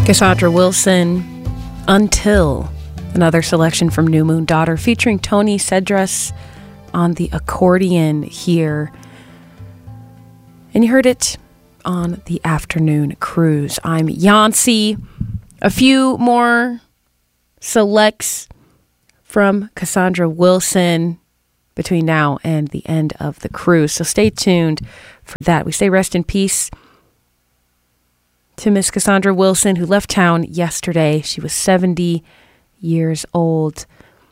Cassandra Wilson, Until, another selection from New Moon Daughter, featuring Tony Cedras on the accordion here. And you heard it on the afternoon cruise. I'm Yancy. A few more selects from Cassandra Wilson between now and the end of the cruise. So stay tuned for that. We say rest in peace to Miss Cassandra Wilson, who left town yesterday. She was 70 years old.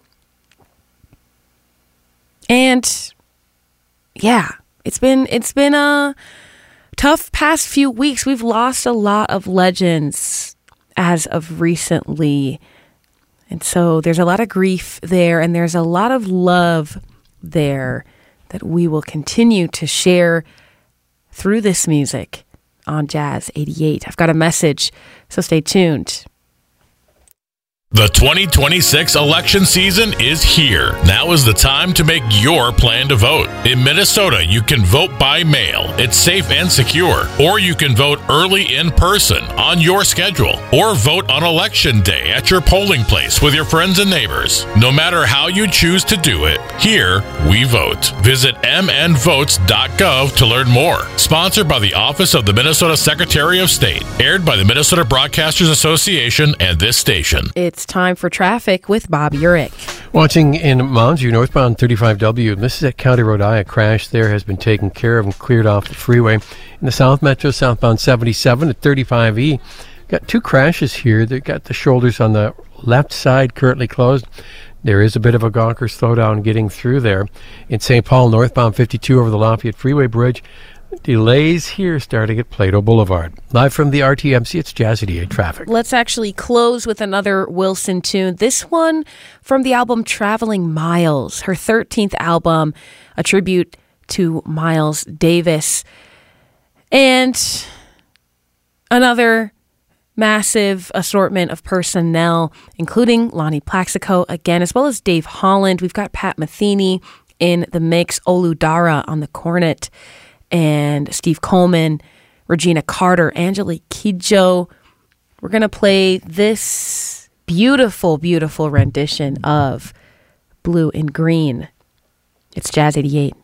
And yeah, it's been a tough past few weeks. We've lost a lot of legends as of recently. And so there's a lot of grief there, and there's a lot of love there that we will continue to share through this music on Jazz 88. I've got a message, so stay tuned. The 2026 election season is here. Now is the time to make your plan to vote. In Minnesota, you can vote by mail. It's safe and secure. Or you can vote early in person on your schedule. Or vote on election day at your polling place with your friends and neighbors. No matter how you choose to do it, here we vote. Visit mnvotes.gov to learn more. Sponsored by the Office of the Minnesota Secretary of State. Aired by the Minnesota Broadcasters Association and this station. It's time for traffic with Bob Urich. Watching in Mounds View, northbound 35W. This is at County Road I. A crash there has been taken care of and cleared off the freeway. In the South Metro, southbound 77 at 35E. Got two crashes here. They've got the shoulders on the left side currently closed. There is a bit of a gawker slowdown getting through there. In St. Paul, northbound 52 over the Lafayette Freeway Bridge. Delays here starting at Plato Boulevard. Live from the RTMC, it's Jazz 88 Traffic. Let's actually close with another Wilson tune. This one from the album Traveling Miles, her 13th album, a tribute to Miles Davis. And another massive assortment of personnel, including Lonnie Plaxico again, as well as Dave Holland. We've got Pat Metheny in the mix, Olu Dara on the cornet, and Steve Coleman, Regina Carter, Angelique Kidjo. We're going to play this beautiful, beautiful rendition of Blue and Green. It's Jazz 88.